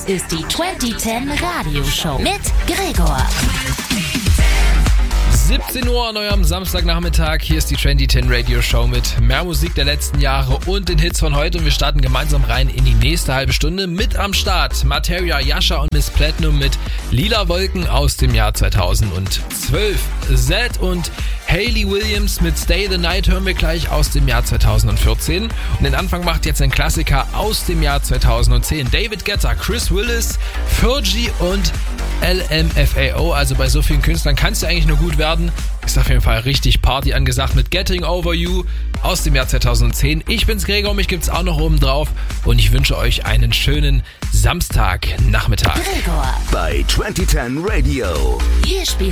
Das ist die 2010 Radioshow mit Gregor. 17 Uhr an eurem Samstagnachmittag. Hier ist die 2010 Radio Show mit mehr Musik der letzten Jahre und den Hits von heute. Und wir starten gemeinsam rein in die nächste halbe Stunde. Mit am Start Materia, Yasha und Miss Platinum mit Lila Wolken aus dem Jahr 2012. Zed und Hayley Williams mit Stay the Night hören wir gleich aus dem Jahr 2014. Und den Anfang macht jetzt ein Klassiker aus dem Jahr 2010. David Guetta, Chris Willis, Fergie und LMFAO. Also bei so vielen Künstlern kann es ja eigentlich nur gut werden. Ist auf jeden Fall richtig Party angesagt mit Getting Over You aus dem Jahr 2010. Ich bin's Gregor, mich gibt's auch noch oben drauf und ich wünsche euch einen schönen Samstagnachmittag. Gregor bei 2010 Radio. Wir spielen